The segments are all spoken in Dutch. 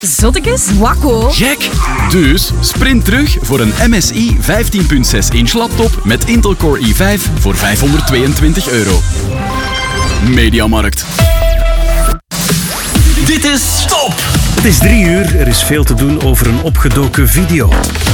Zottekes? Wakko. Gek! Dus sprint terug voor een MSI 15.6-inch laptop met Intel Core i5 voor €522. Mediamarkt. Dit is Stop! Het is 3 uur, er is veel te doen over een opgedoken video.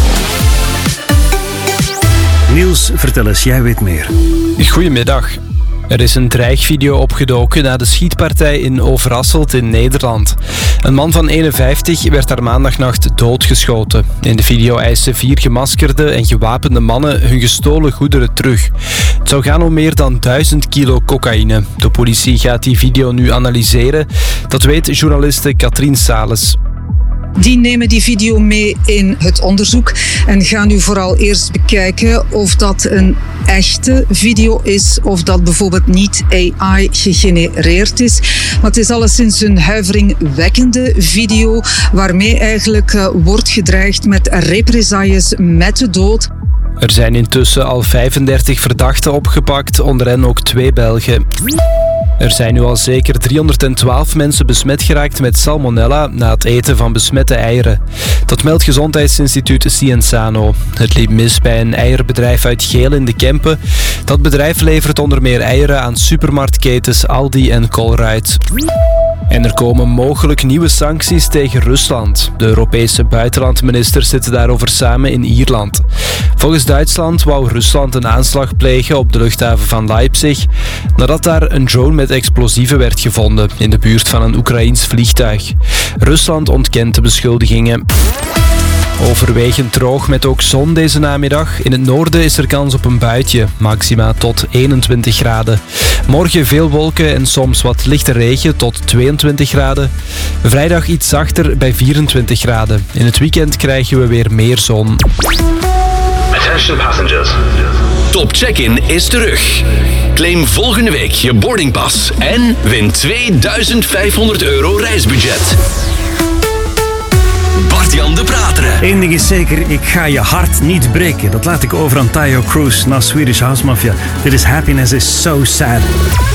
Niels, vertel eens, jij weet meer. Goedemiddag. Er is een dreigvideo opgedoken na de schietpartij in Overasselt in Nederland. Een man van 51 werd daar maandagnacht doodgeschoten. In de video eisen 4 gemaskerde en gewapende mannen hun gestolen goederen terug. Het zou gaan om meer dan 1000 kilo cocaïne. De politie gaat die video nu analyseren. Dat weet journaliste Katrien Sales. Die nemen die video mee in het onderzoek en gaan nu vooral eerst bekijken of dat een echte video is of dat bijvoorbeeld niet AI gegenereerd is. Maar het is alleszins een huiveringwekkende video waarmee eigenlijk wordt gedreigd met represailles met de dood. Er zijn intussen al 35 verdachten opgepakt, onder hen ook 2 Belgen. Er zijn nu al zeker 312 mensen besmet geraakt met salmonella na het eten van besmette eieren. Dat meldt Gezondheidsinstituut Cienzano. Het liep mis bij een eierbedrijf uit Geel in de Kempen. Dat bedrijf levert onder meer eieren aan supermarktketens Aldi en Colruyt. En er komen mogelijk nieuwe sancties tegen Rusland. De Europese buitenlandministers zitten daarover samen in Ierland. Volgens Duitsland wou Rusland een aanslag plegen op de luchthaven van Leipzig, nadat daar een drone met explosieven werd gevonden in de buurt van een Oekraïens vliegtuig. Rusland ontkent de beschuldigingen. Overwegend droog met ook zon deze namiddag. In het noorden is er kans op een buitje, maxima tot 21 graden. Morgen veel wolken en soms wat lichte regen tot 22 graden. Vrijdag iets zachter bij 24 graden. In het weekend krijgen we weer meer zon. Attention passengers. Top Check-in is terug. Claim volgende week je boardingpas en win €2500 reisbudget. Bart-Jan de Prateren. Eén ding is zeker, ik ga je hart niet breken. Dat laat ik over aan Tayo Cruz na Swedish House Mafia. Dit is Happiness is So Sad.